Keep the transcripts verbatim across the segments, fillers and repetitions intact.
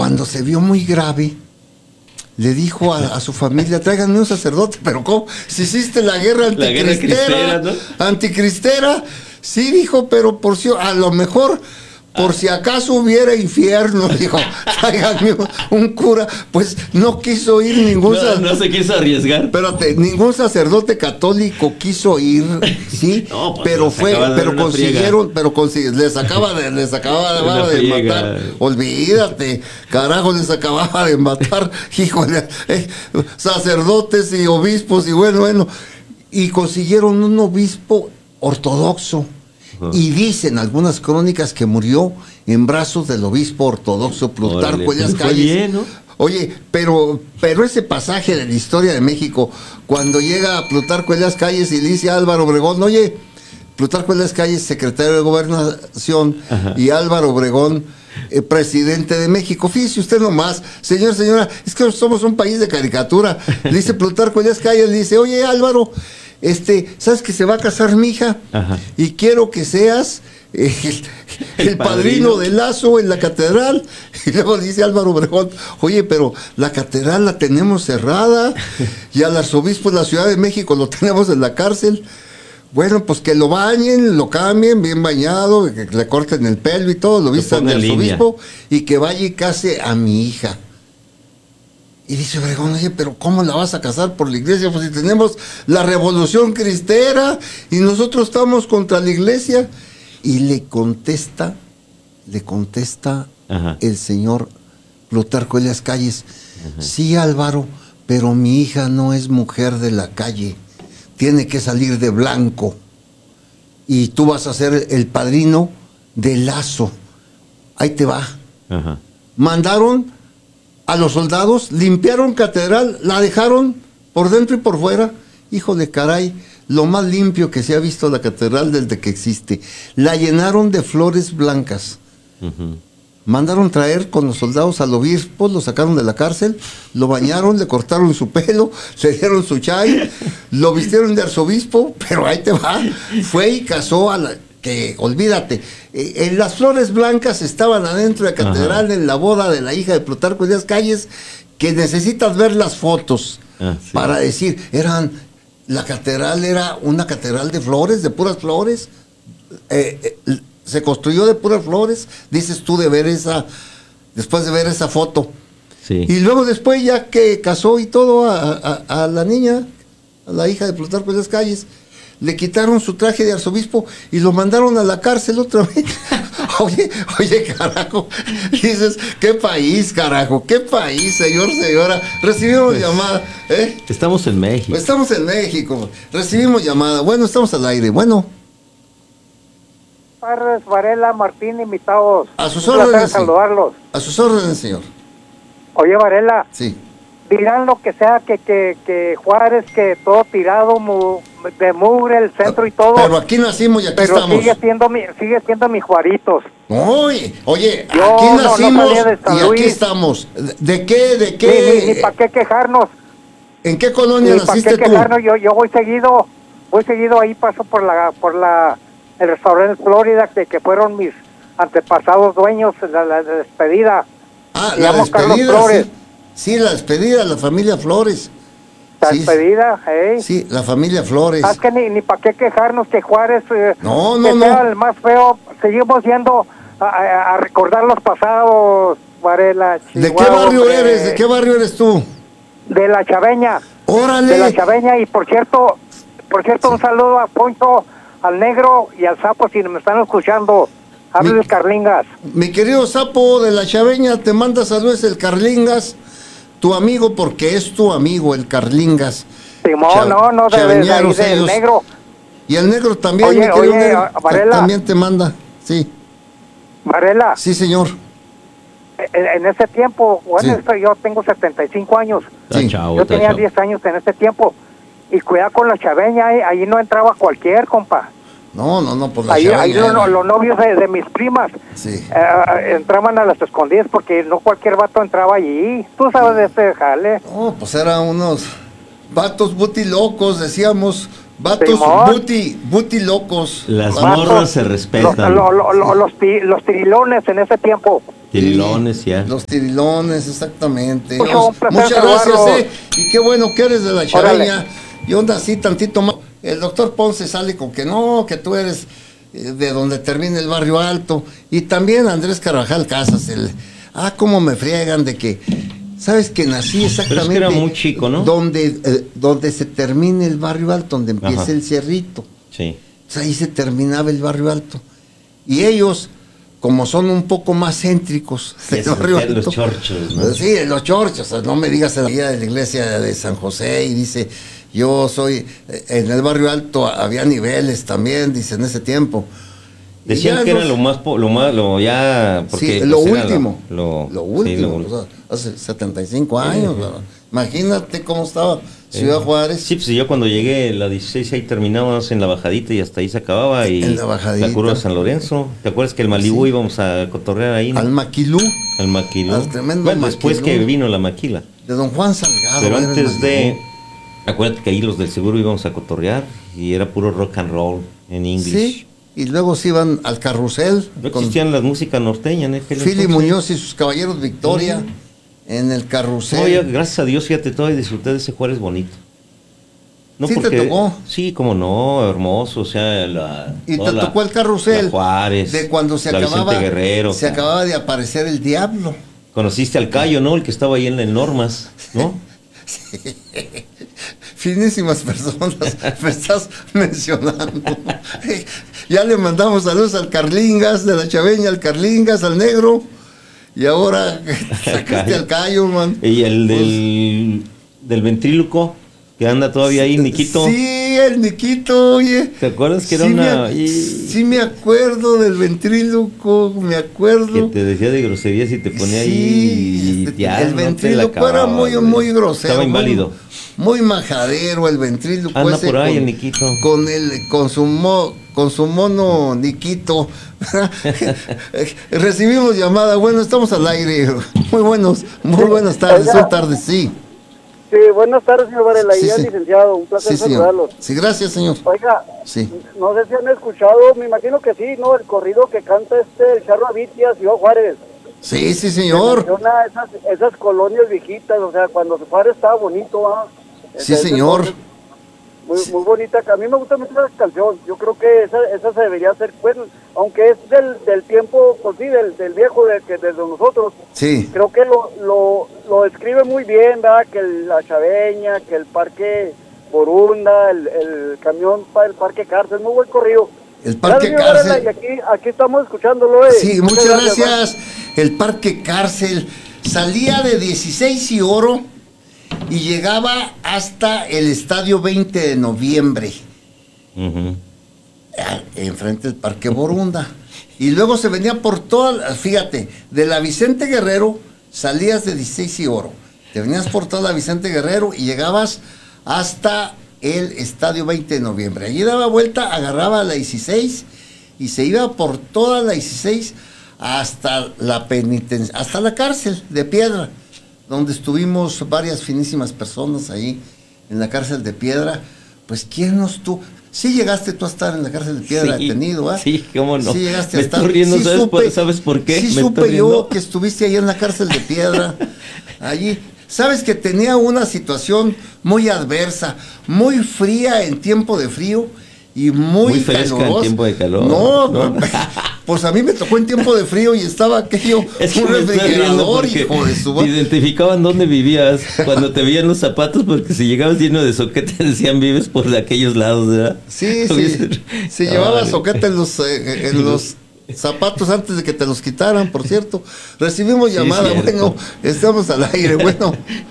cuando se vio muy grave, le dijo a, a su familia, tráiganme un sacerdote. Pero ¿cómo? Si hiciste la guerra anticristera, la guerra cristera, ¿no? Anticristera. Sí, dijo, pero por si a lo mejor, por si acaso hubiera infierno, dijo, tráiganme un, un cura. Pues no quiso ir ningún no, sacerdote. No se quiso arriesgar. Espérate, ningún sacerdote católico quiso ir, sí, no, pues pero fue, pero consiguieron, pero consiguieron, les acaba de, les acababa de, de matar. Olvídate, carajo, les acababa de matar, híjole, eh, sacerdotes y obispos, y bueno, bueno, y consiguieron un obispo ortodoxo. Y dicen algunas crónicas que murió en brazos del obispo ortodoxo Plutarco Elías Calles. Bien, ¿no? Oye, pero, pero ese pasaje de la historia de México, cuando llega Plutarco Elías Calles y le dice a Álvaro Obregón, oye, Plutarco Elías Calles, secretario de Gobernación, ajá, y Álvaro Obregón, eh, presidente de México. Fíjese usted nomás, señor, señora, es que somos un país de caricatura. Le dice Plutarco Elías Calles, le dice, oye, Álvaro, este, ¿sabes que se va a casar mi hija? Ajá. Y quiero que seas eh, el, el padrino, padrino de Lazo en la catedral. Y luego dice Álvaro Obregón, oye, pero la catedral la tenemos cerrada y al arzobispo de la Ciudad de México lo tenemos en la cárcel. Bueno, pues que lo bañen, lo cambien, bien bañado, que le corten el pelo y todo, lo vistan de arzobispo y que vaya y case a mi hija. Y dice Obregón, oye, pero ¿cómo la vas a casar por la iglesia? Pues si tenemos la revolución cristera y nosotros estamos contra la iglesia. Y le contesta, le contesta ajá, el señor Plutarco Elías Calles, ajá, sí, Álvaro, pero mi hija no es mujer de la calle, tiene que salir de blanco. Y tú vas a ser el padrino de Lazo. Ahí te va. Ajá. Mandaron a los soldados, limpiaron catedral, la dejaron por dentro y por fuera. Hijo de caray, lo más limpio que se ha visto la catedral desde que existe. La llenaron de flores blancas. Uh-huh. Mandaron traer con los soldados al obispo, lo sacaron de la cárcel, lo bañaron, le cortaron su pelo, le dieron su chay, lo vistieron de arzobispo, pero ahí te va. Fue y casó a la... que olvídate, eh, en las flores blancas estaban adentro de la catedral, ajá, en la boda de la hija de Plutarco Elías Calles, que necesitas ver las fotos ah, sí, para decir, eran, la catedral era una catedral de flores, de puras flores, eh, eh, se construyó de puras flores, dices tú de ver esa, después de ver esa foto. Sí. Y luego después ya que casó y todo a, a, a la niña, a la hija de Plutarco Elías Calles, le quitaron su traje de arzobispo y lo mandaron a la cárcel otra vez. Oye, oye, carajo, dices, qué país, carajo, qué país, señor, señora. Recibimos pues, llamada, ¿eh? Estamos en México. Estamos en México, recibimos llamada. Bueno, estamos al aire, bueno. Parres, Varela, Martín, invitados. A sus órdenes. Un placer saludarlos. A sus órdenes, señor. Oye, Varela. Sí. Dirán lo que sea, que, que, que Juárez, que todo tirado mu, de mugre, el centro y todo. Pero aquí nacimos y aquí pero estamos. Pero sigue siendo mi, sigue siendo mis Juaritos. Oye, oye, yo aquí no, nacimos no de San y Luis. aquí estamos. ¿De qué, de qué? Ni, ni, ni para qué quejarnos. ¿En qué colonia ni naciste pa qué tú? Quejarnos. Yo, yo voy seguido, voy seguido ahí, paso por la, por la, el restaurante Florida, de que fueron mis antepasados dueños, la, la, la despedida. Ah, Me la llamo despedida, Carlos Flores. Sí. Sí, la despedida, la familia Flores. La sí, despedida, ¿eh? Sí, la familia Flores. Es que ni, ni para qué quejarnos que Juárez, eh, no, no, que no. sea el más feo, seguimos yendo a, a, a recordar los pasados, Varela. ¿De qué barrio eh, eres? ¿De qué barrio eres tú? De la Chaveña. ¡Órale! De la Chaveña, y por cierto, por cierto, sí, un saludo a Poncho, al Negro y al Sapo, si me están escuchando. Hablo del Carlingas. Mi querido Sapo de la Chaveña, te manda saludos el Carlingas. Tu amigo, porque es tu amigo, el Carlingas. Simón, Cha no, no, de, de, de, de del Negro. Y el Negro también, oye, mi querido oye, Negro, Varela, también te manda, sí. Varela. Sí, señor. En, en ese tiempo, bueno, sí, yo tengo setenta y cinco años. Sí. Yo tenía diez años en ese tiempo. Y cuidado con la Chaveña, ahí, ahí no entraba cualquier, compa. No, no, no, por la ahí, Chaveña. Ahí los, los novios de, de mis primas sí. eh, entraban a las escondidas porque no cualquier vato entraba allí. Tú sabes de este jale. No, pues eran unos vatos buti locos, decíamos. Vatos Simón. buti, buti locos. Las vatos, morras se respetan. Los, lo, lo, lo, los, ti, los tirilones en ese tiempo. Tirilones, ya. Los tirilones, exactamente. Mucho, Dios, un placer muchas gracias, saludarlo. eh. Y qué bueno que eres de la Órale. Chaveña. Yo ando así tantito más. El doctor Ponce sale con que no, que tú eres eh, de donde termina el barrio alto. Y también Andrés Carvajal Casas, el ah, cómo me friegan de que, sabes que nací exactamente. Pero es que era muy chico, ¿no? Donde, eh, donde se termina el barrio alto, donde empieza Ajá. el cerrito. Sí. O sea, ahí se terminaba el barrio alto. Y ellos, como son un poco más céntricos del Eso, barrio los alto, chorchos, ¿no? pues sí, los chorchos, o sea, no me digas en la vida de la iglesia de San José y dice, yo soy, en el barrio alto había niveles también, dice, en ese tiempo. Y Decían ya que los- era lo más, po- lo más, lo ya, porque sí, lo pues, era último, lo, lo sí, último, lo último. o sea, hace setenta y cinco años, Sí. ¿verdad? Imagínate cómo estaba Ciudad Juárez. Sí, pues yo cuando llegué la dieciséis ahí terminábamos en la bajadita y hasta ahí se acababa y En la bajadita. curva de San Lorenzo. ¿Te acuerdas que el Malibú Sí. íbamos a cotorrear ahí? ¿no? Al Maquilú, Al Maquilú. al tremendo Bueno, después Maquilú. que vino la Maquila. de Don Juan Salgado. Pero era el antes de, Maquilú. acuérdate que ahí los del seguro íbamos a cotorrear y era puro rock and roll en inglés. Sí, y luego se iban al carrusel No con existían las músicas norteñas, ¿no? Aquel Fili entonces. Muñoz y sus caballeros Victoria en el carrusel. No, yo, gracias a Dios, fíjate, todavía disfruté de ese Juárez bonito. No ¿Sí te tocó? Sí, como no, hermoso, o sea, la... Y toda te la- tocó el carrusel la Juárez, de cuando se la acababa Vicente Guerrero. se acababa de aparecer el diablo. Conociste al Cayo, ¿no? El que estaba ahí en, en Normas, ¿no? Finísimas personas me estás mencionando. Ya le mandamos saludos al Carlingas de la Chaveña, al Carlingas, al Negro. Y ahora sacaste al Cayo, man. Y el Pues, del, del ventríloco, que anda todavía ahí, Niquito. Sí, el Niquito, oye. ¿Te acuerdas que era sí una... Me, y- sí me acuerdo del ventríloco, me que acuerdo. te decía de groserías y te ponía Sí, ahí y este, ya el no te la ventríloco era acababas, muy, güey. muy grosero. Estaba muy- inválido. Muy, majadero el ventríloco. Anda ese por ahí con- el Niquito. Con, el, con, su mo- con su mono Niquito. Recibimos llamada. Bueno, estamos al aire. Muy buenos, muy buenas tardes. Son tardes, sí. Sí, buenas tardes, señor Varela, Sí, y al sí. licenciado, un placer Sí, señor. saludarlos. Sí, gracias, señor. Oiga, Sí. no sé si han escuchado, me imagino que sí, ¿no? El corrido que canta este, el Charro Avitia, Ciudad Juárez. Sí, sí, señor. Menciona esas, esas colonias viejitas, o sea, cuando Juárez estaba bonito, ¿ah? Sí, Desde señor. entonces, Muy, muy bonita, a mí me gusta mucho esa canción, yo creo que esa, esa se debería hacer, bueno, aunque es del, del tiempo, pues sí, del, del viejo, de, que desde nosotros, Sí. creo que lo, lo, lo describe muy bien, ¿verdad? Que el- la Chaveña, que el parque Borunda, el, el camión para el parque Cárcel, muy buen corrido. El Parque Gracias, señor Cárcel. Varela, y aquí, aquí estamos escuchándolo. Eh. Sí, muchas ¿va? gracias. El Parque Cárcel salía de dieciséis y oro y llegaba hasta el Estadio veinte de noviembre, Ujú. ah, enfrente del Parque Borunda. Y luego se venía por toda, fíjate, de la Vicente Guerrero salías de dieciséis y oro. Te venías por toda la Vicente Guerrero y llegabas hasta el Estadio veinte de noviembre. Allí daba vuelta, agarraba la dieciséis y se iba por toda la dieciséis hasta la peniten- hasta la cárcel de Piedra, donde estuvimos varias finísimas personas ahí en la cárcel de Piedra. Pues quién nos tú, sí llegaste tú a estar en la cárcel de Piedra Sí, detenido, ¿ah? sí, cómo no. Sí llegaste Me a estar. estoy riendo, Sí ¿sabes, supe- por, ¿sabes por qué? Sí Me estoy supe yo riendo. que estuviste ahí en la cárcel de Piedra, allí. Sabes que tenía una situación muy adversa, muy fría en tiempo de frío y muy, Muy fresca en calurosa. tiempo de calor, No, ¿no? pues a mí me tocó en tiempo de frío y estaba aquello, Es que un me estoy riendo refrigerador, porque hijo de su... te identificaban dónde vivías cuando te veían los zapatos, porque si llegabas lleno de soquete decían vives por de aquellos lados, ¿verdad? Sí, sí, Hubiese- si Ah, llevaba vale. soquete en los, eh, en los zapatos antes de que te los quitaran, por cierto. Recibimos Sí, llamada, cierto. bueno, estamos al aire, bueno.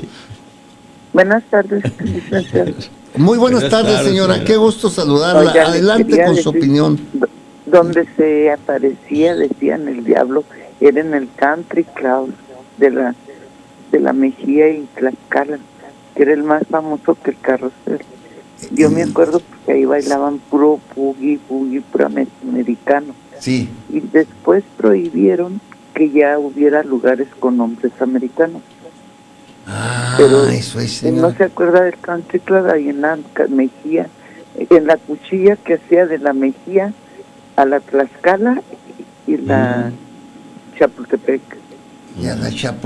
Buenas tardes, licenciado. Muy buenas, Buenas tardes, tardes, señora. señora. Qué gusto saludarla. Oiga, le Adelante quería con su decir, opinión. d- Donde se aparecía, decían el diablo, era en el Country Club de la, de la Mejía y Tlaxcala, que era el más famoso que el carrusel. Yo me acuerdo porque ahí bailaban puro boogie, boogie, puro ame- americano. Sí. Y después prohibieron que ya hubiera lugares con nombres americanos. Ah, Pero eso es, ¿no señora. se acuerda del Country Club ahí en la ca- Mejía? En la cuchilla que hacía de la Mejía a la Tlaxcala y la Chapultepec. Y a la Chapo